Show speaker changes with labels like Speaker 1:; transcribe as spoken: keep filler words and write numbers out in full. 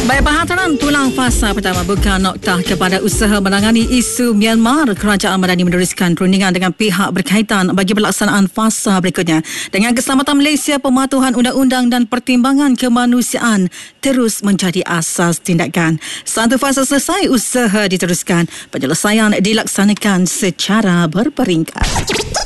Speaker 1: Baik, perhatian tulang fasa pertama buka noktah kepada usaha menangani isu Myanmar. Kerajaan Madani meneruskan perundingan dengan pihak berkaitan bagi pelaksanaan fasa berikutnya. Dengan keselamatan Malaysia, pematuhan undang-undang dan pertimbangan kemanusiaan terus menjadi asas tindakan. Satu fasa selesai, usaha diteruskan. Penyelesaian dilaksanakan secara berperingkat.